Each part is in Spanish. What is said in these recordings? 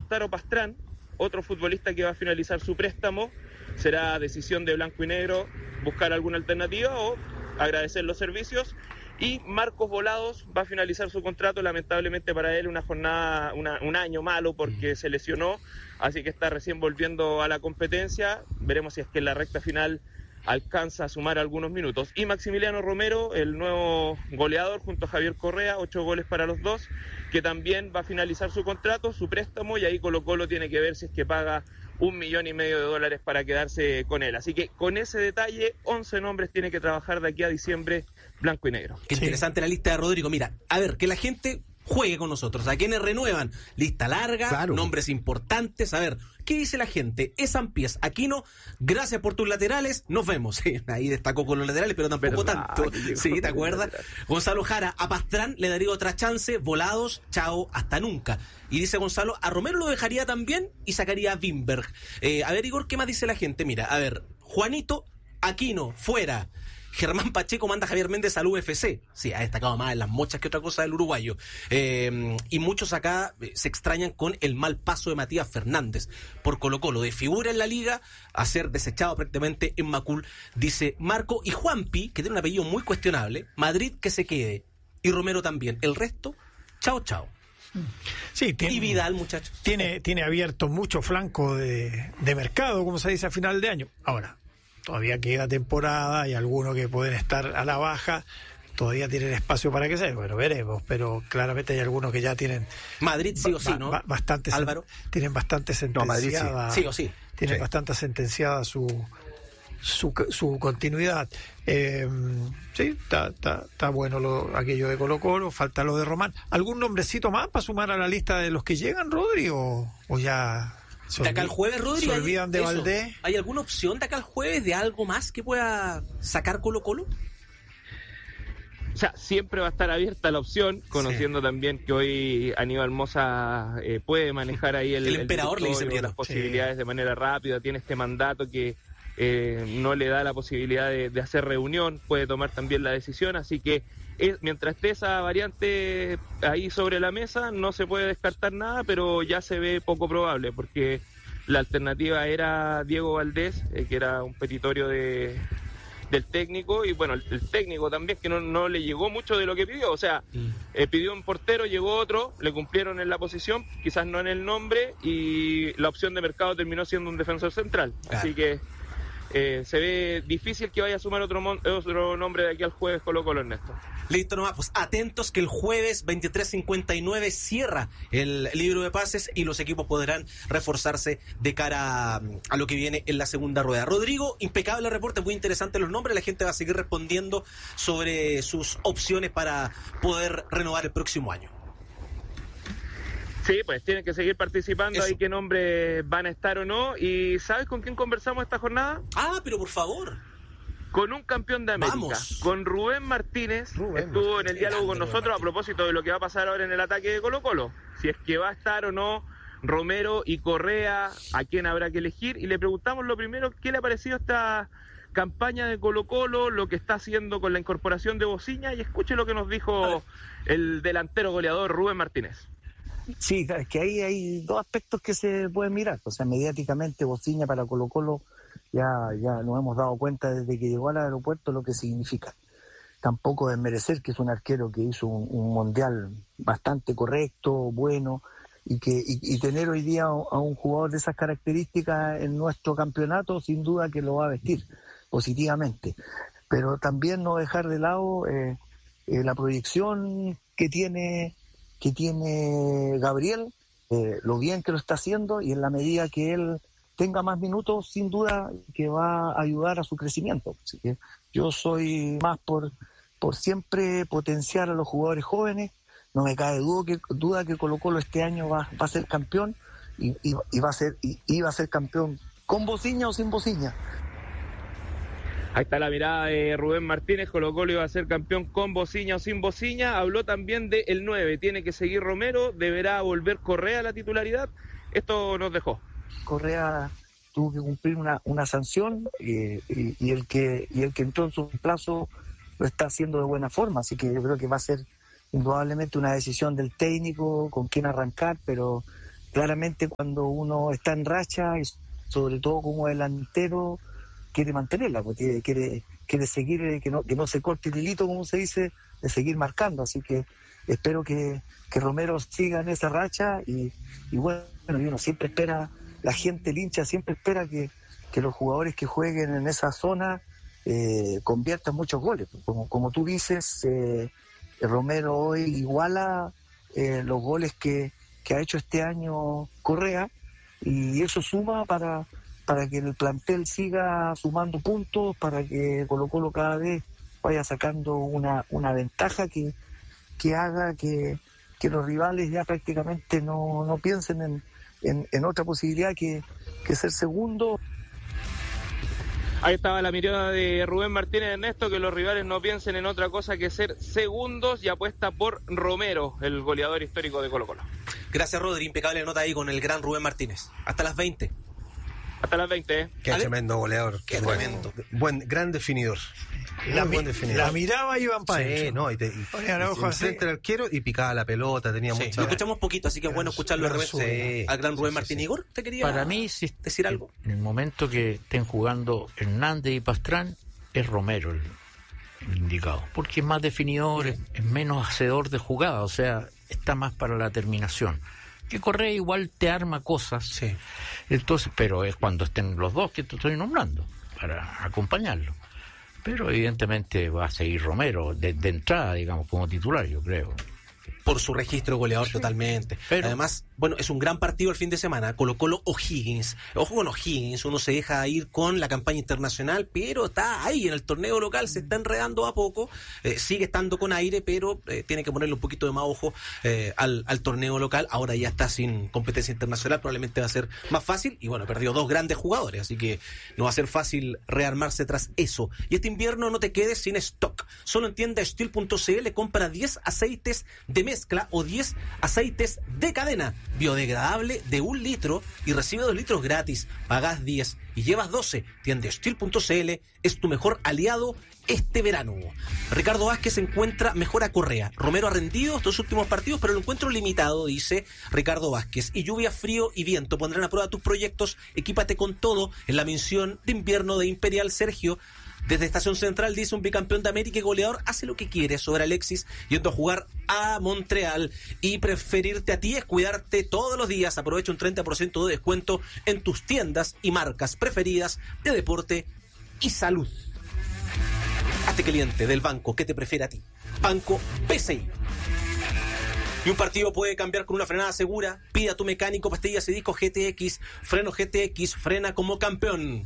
Lautaro Pastrán, otro futbolista que va a finalizar su préstamo. Será decisión de Blanco y Negro buscar alguna alternativa o agradecer los servicios. Y Marcos Volados va a finalizar su contrato, lamentablemente para él un año malo porque se lesionó, así que está recién volviendo a la competencia. Veremos si es que en la recta final alcanza a sumar algunos minutos. Y Maximiliano Romero, el nuevo goleador, junto a Javier Correa, 8 goles para los dos, que también va a finalizar su contrato, su préstamo, y ahí Colo-Colo tiene que ver si es que paga $1,5 millones para quedarse con él. Así que con ese detalle, 11 nombres tiene que trabajar de aquí a diciembre Blanco y Negro. Qué interesante la lista de Rodrigo. Mira, a ver, que la gente juegue con nosotros. ¿A quienes renuevan? Lista larga, claro. Nombres importantes. A ver, ¿qué dice la gente? Esampiés, Aquino, gracias por tus laterales, nos vemos. Sí, ahí destacó con los laterales, pero tampoco tanto. Sí, ¿te acuerdas? Gonzalo Jara, a Pastrán le daría otra chance, Volados, chao, hasta nunca. Y dice Gonzalo, a Romero lo dejaría también y sacaría a Wimberg. A ver, Igor, ¿qué más dice la gente? Mira, a ver, Juanito, Aquino, fuera. Germán Pacheco manda a Javier Méndez al UFC. Sí, ha destacado más en las mochas que otra cosa del uruguayo. Y muchos acá se extrañan con el mal paso de Matías Fernández por Colo-Colo, de figura en la liga a ser desechado prácticamente en Macul, dice Marco. Y Juanpi, que tiene un apellido muy cuestionable, Madrid que se quede, y Romero también. El resto, chao, chao. Sí, y Vidal, muchachos. Tiene abierto mucho flanco de mercado, como se dice, a final de año. Ahora, todavía queda temporada y algunos que pueden estar a la baja todavía tienen espacio para que sea. Bueno, veremos, pero claramente hay algunos que ya tienen Madrid sí o sí, ¿no? Bastante Álvaro. Tienen bastante sentenciada. No, Madrid sí o sí. Tienen bastante sentenciada su continuidad. Sí, está bueno aquello de Colo-Colo, falta lo de Román. ¿Algún nombrecito más para sumar a la lista de los que llegan, Rodri, o ya de acá al jueves, Rodri? ¿Se olvidan de Valdés? ¿Hay alguna opción de acá al jueves de algo más que pueda sacar Colo-Colo? O sea, siempre va a estar abierta la opción, conociendo también que hoy Aníbal Mosa puede manejar ahí el emperador, le dicen las posibilidades de manera rápida, tiene este mandato que no le da la posibilidad de hacer reunión, puede tomar también la decisión, así que mientras esté esa variante ahí sobre la mesa, no se puede descartar nada, pero ya se ve poco probable, porque la alternativa era Diego Valdés, que era un petitorio del técnico, y bueno, el técnico también, que no le llegó mucho de lo que pidió, o sea, pidió un portero, llegó otro, le cumplieron en la posición, quizás no en el nombre, y la opción de mercado terminó siendo un defensor central, así que se ve difícil que vaya a sumar otro nombre de aquí al jueves Colo-Colo, Ernesto. Listo nomás, pues atentos que el jueves 23:59 cierra el libro de pases y los equipos podrán reforzarse de cara a lo que viene en la segunda rueda. Rodrigo, impecable reporte, muy interesante los nombres, la gente va a seguir respondiendo sobre sus opciones para poder renovar el próximo año. Sí, pues tienen que seguir participando. Eso. Ahí qué nombres van a estar o no. ¿Y sabes con quién conversamos esta jornada? Ah, pero por favor. Con un campeón de América. Vamos. Con Rubén Martínez. Estuvo en el diálogo con nosotros a propósito de lo que va a pasar ahora en el ataque de Colo-Colo. Si es que va a estar o no Romero y Correa, a quién habrá que elegir. Y le preguntamos lo primero, ¿qué le ha parecido esta campaña de Colo-Colo, lo que está haciendo con la incorporación de Bociña? Y escuche lo que nos dijo el delantero goleador Rubén Martínez. Sí, es que ahí hay dos aspectos que se pueden mirar. O sea, mediáticamente Bociña para Colo-Colo ya nos hemos dado cuenta desde que llegó al aeropuerto lo que significa. Tampoco desmerecer que es un arquero que hizo un mundial bastante correcto, bueno, y tener hoy día a un jugador de esas características en nuestro campeonato, sin duda que lo va a vestir positivamente. Pero también no dejar de lado la proyección que tiene Gabriel, lo bien que lo está haciendo, y en la medida que él tenga más minutos, sin duda que va a ayudar a su crecimiento. Así que yo soy más por siempre potenciar a los jugadores jóvenes. No me cabe duda que Colo-Colo este año va a ser campeón y va a ser campeón con Bociña o sin Bociña. Ahí está la mirada de Rubén Martínez. Colo-Colo iba a ser campeón con Bociña o sin Bociña. Habló también de el 9. Tiene que seguir Romero. Deberá volver Correa a la titularidad. Esto nos dejó. Correa tuvo que cumplir una sanción y el que entró en su plazo lo está haciendo de buena forma. Así que yo creo que va a ser indudablemente una decisión del técnico con quién arrancar, pero claramente cuando uno está en racha, y sobre todo como delantero, quiere mantenerla, porque quiere seguir, que no se corte el hilito, como se dice, de seguir marcando. Así que espero que Romero siga en esa racha y bueno, y uno siempre espera, la gente, el hincha siempre espera que los jugadores que jueguen en esa zona conviertan muchos goles. Como tú dices, Romero hoy iguala los goles que ha hecho este año Correa, y eso suma para que el plantel siga sumando puntos, para que Colo-Colo cada vez vaya sacando una ventaja que haga que los rivales ya prácticamente no piensen en otra posibilidad que ser segundo. Ahí estaba la mirada de Rubén Martínez, Ernesto, que los rivales no piensen en otra cosa que ser segundos, y apuesta por Romero, el goleador histórico de Colo-Colo. Gracias, Rodri, impecable nota ahí con el gran Rubén Martínez. Hasta las 20. Hasta las 20, Qué tremendo goleador. Qué tremendo. Gran definidor. La miraba Iván Páez. Sí, no, y frente al arquero y picaba la pelota, tenía mucha... Lo escuchamos poquito, así que es bueno escucharlo al gran Rubén Martínez. Igor, ¿te quería para mí, decir algo? En el momento que estén jugando Hernández y Pastrán, es Romero el indicado, porque es más definidor, es menos hacedor de jugada, o sea, está más para la terminación. Que Correa igual te arma cosas, sí. Entonces, pero es cuando estén los dos que te estoy nombrando, para acompañarlo. Pero evidentemente va a seguir Romero de entrada, digamos, como titular, yo creo. Por su registro goleador, sí. Totalmente. Pero, además, bueno, es un gran partido el fin de semana. Colo-Colo O'Higgins. Ojo con O'Higgins, uno se deja ir con la campaña internacional, pero está ahí en el torneo local, se está enredando a poco, sigue estando con aire, pero tiene que ponerle un poquito de más ojo al torneo local. Ahora ya está sin competencia internacional, probablemente va a ser más fácil, y bueno, perdió 2 grandes jugadores, así que no va a ser fácil rearmarse tras eso. Y este invierno no te quedes sin stock. Solo en tienda Steel.cl compra 10 aceites de mezcla o 10 aceites de cadena biodegradable de 1 litro y recibe 2 litros gratis. Pagás 10 y llevas 12. Tienda Steel.cl es tu mejor aliado este verano. Ricardo Vázquez encuentra mejor a Correa. Romero ha rendido estos últimos partidos, pero el encuentro limitado, dice Ricardo Vázquez. Y lluvia, frío y viento pondrán a prueba tus proyectos. Equípate con todo en la misión de invierno de Imperial. Sergio, desde Estación Central, dice: un bicampeón de América y goleador hace lo que quiere sobre Alexis yendo a jugar a Montreal. Y preferirte a ti es cuidarte todos los días. Aprovecha un 30% de descuento en tus tiendas y marcas preferidas de deporte y salud. Hazte cliente del banco que te prefiere a ti. Banco BCI. Y un partido puede cambiar con una frenada segura. Pide a tu mecánico pastillas y discos GTX. Freno GTX, frena como campeón.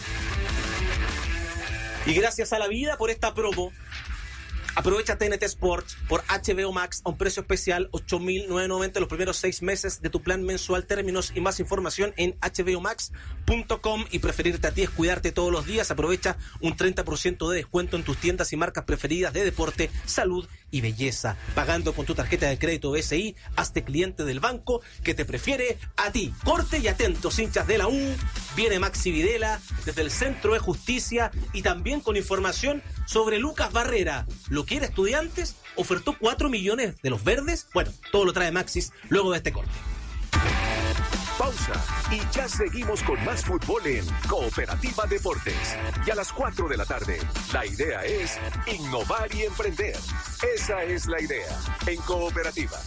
Y gracias a la vida por esta promo. Aprovecha TNT Sports por HBO Max a un precio especial, 8.990 los primeros 6 meses de tu plan mensual. Términos y más información en hbomax.com. Y preferirte a ti es cuidarte todos los días. Aprovecha un 30% de descuento en tus tiendas y marcas preferidas de deporte, salud y belleza. Pagando con tu tarjeta de crédito BCI, hazte cliente del banco que te prefiere a ti. Corte y atentos, hinchas de la U. Viene Maxi Videla desde el Centro de Justicia y también con información sobre Lucas Barrera. ¿Lo quiere Estudiantes? ¿Ofertó 4 millones de los verdes? Bueno, todo lo trae Maxis luego de este corte. Pausa y ya seguimos con más fútbol en Cooperativa Deportes. Y a las 4 de la tarde, la idea es innovar y emprender. Esa es la idea en Cooperativa.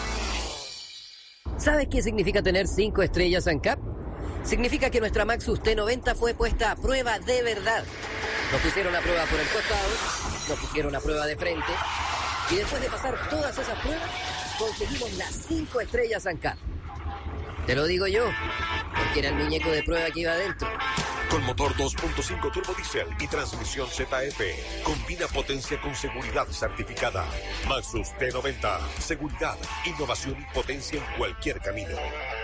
¿Sabes qué significa tener 5 estrellas ANCAP? Significa que nuestra Maxus T90 fue puesta a prueba de verdad. Nos pusieron a prueba por el costado, nos pusieron a prueba de frente, y después de pasar todas esas pruebas, conseguimos las 5 estrellas ANCAP. Te lo digo yo, porque era el muñeco de prueba que iba adentro. Con motor 2.5 turbo diesel y transmisión ZF. Combina potencia con seguridad certificada. Maxus T90. Seguridad, innovación y potencia en cualquier camino.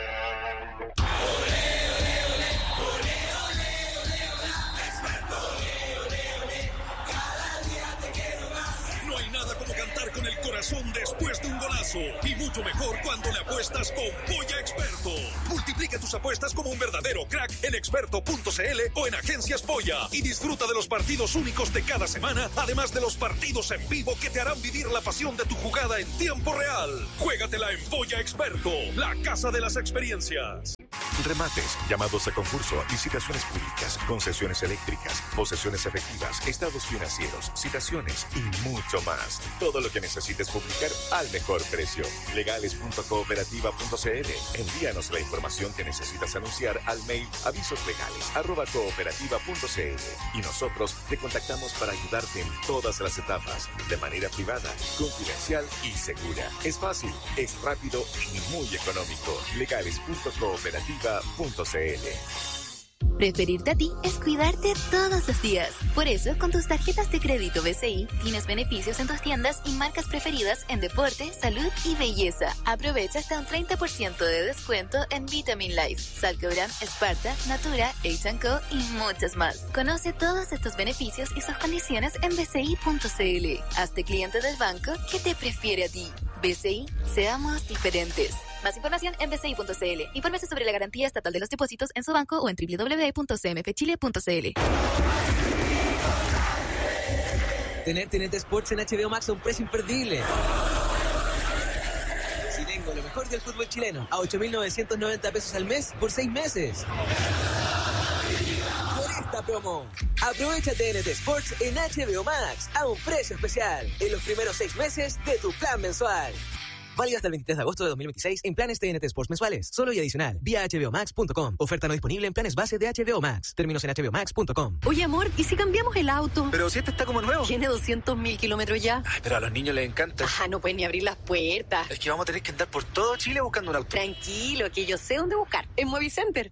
No hay nada como cantar con el corazón después de un golazo. Y mucho mejor cuando le apuestas con Polla Experto. Multiplica tus apuestas como un verdadero crack en experto.cl o en Agencias Polla y disfruta de los partidos únicos de cada semana, además de los partidos en vivo que te harán vivir la pasión de tu jugada en tiempo real. Juégatela en Polla Experto, la casa de las experiencias. Remates, llamados a concurso, licitaciones públicas, concesiones eléctricas, posesiones efectivas, estados financieros, citaciones y mucho más. Todo lo que necesites publicar al mejor precio. Legales.cooperativa.cl. Envíanos la información que necesitas anunciar al mail avisoslegales@cooperativa.cl y nosotros te contactamos para ayudarte en todas las etapas, de manera privada, confidencial y segura. Es fácil, es rápido y muy económico. Legales.cooperativa.cl. Preferirte a ti es cuidarte todos los días. Por eso, con tus tarjetas de crédito BCI, tienes beneficios en tus tiendas y marcas preferidas en deporte, salud y belleza. Aprovecha hasta un 30% de descuento en Vitamin Life, Salcobran, Sparta, Natura, H&Co y muchas más. Conoce todos estos beneficios y sus condiciones en bci.cl. Hazte cliente del banco que te prefiere a ti. BCI, seamos diferentes. Más información en bci.cl. Infórmese sobre la garantía estatal de los depósitos en su banco o en www.cmfchile.cl. Tener TNT Sports en HBO Max a un precio imperdible. Si tengo lo mejor del fútbol chileno a 8.990 pesos al mes por 6 meses. Por esta promo, aprovecha TNT Sports en HBO Max a un precio especial en los primeros 6 meses de tu plan mensual. Válido hasta el 23 de agosto de 2026 en planes TNT Sports mensuales, solo y adicional, vía hbomax.com. Oferta no disponible en planes base de HBO Max. Términos en hbomax.com. Oye, amor, ¿y si cambiamos el auto? Pero si este está como nuevo. Tiene 200.000 kilómetros ya. Ay, pero a los niños les encanta. Ajá, no pueden ni abrir las puertas. Es que vamos a tener que andar por todo Chile buscando un auto. Tranquilo, que yo sé dónde buscar. En Movicenter.